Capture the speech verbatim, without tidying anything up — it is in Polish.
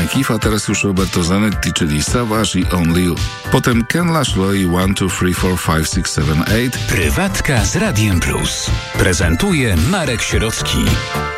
Stefany Kif, a teraz już Roberto Zanetti, czyli Savage i Only You. Potem Ken Laszlo i jeden, dwa, trzy, cztery, pięć, sześć, siedem, osiem. Prywatka z Radiem Plus. Prezentuje Marek Sierocki.